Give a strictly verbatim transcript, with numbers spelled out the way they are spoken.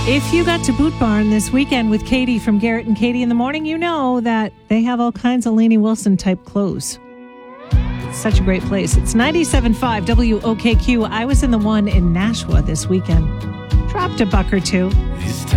If you got to Boot Barn this weekend with Katie from Garrett and Katie in the Morning, you know that they have all kinds of Lainey Wilson type clothes. It's such a great place. It's ninety-seven point five W O K Q. I was in the one in Nashua this weekend. Dropped a buck or two. It's time.